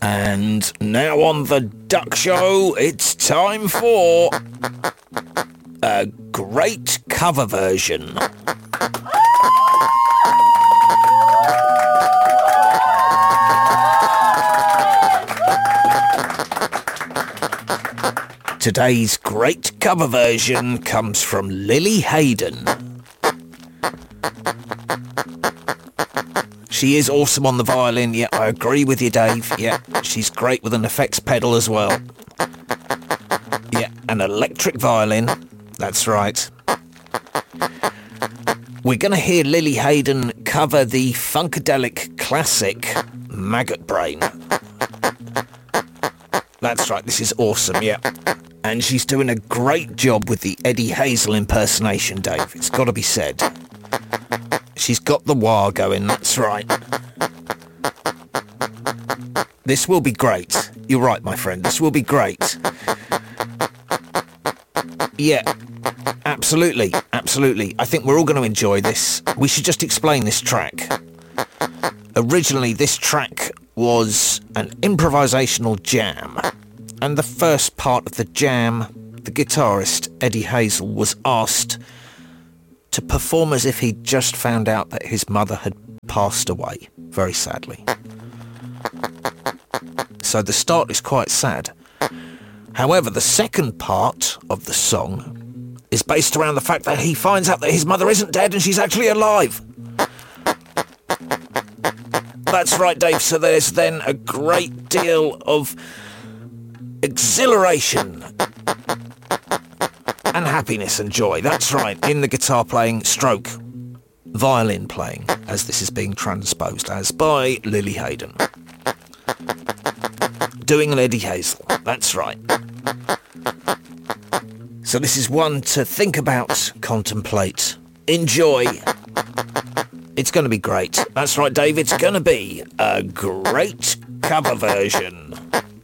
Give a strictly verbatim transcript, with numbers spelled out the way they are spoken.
And now on the Duck Show, it's time for a great cover version. Today's great cover version comes from Lily Hayden. She is awesome on the violin, yeah, I agree with you, Dave. Yeah, she's great with an effects pedal as well. Yeah, an electric violin, that's right. We're going to hear Lily Hayden cover the Funkadelic classic, Maggot Brain. That's right, this is awesome, yeah. And she's doing a great job with the Eddie Hazel impersonation, Dave. It's got to be said. She's got the wah going, that's right. This will be great. You're right, my friend, this will be great. Yeah, absolutely, absolutely. I think we're all going to enjoy this. We should just explain this track. Originally, this track was an improvisational jam. And the first part of the jam, the guitarist, Eddie Hazel, was asked to perform as if he'd just found out that his mother had passed away, very sadly. So the start is quite sad. However, the second part of the song is based around the fact that he finds out that his mother isn't dead and she's actually alive. That's right, Dave, so there's then a great deal of exhilaration and happiness and joy, that's right, in the guitar playing stroke violin playing, as this is being transposed as by Lily Hayden. Doing an Eddie Hazel, that's right. So this is one to think about, contemplate, enjoy. It's going to be great. That's right, Dave, it's going to be a great cover version.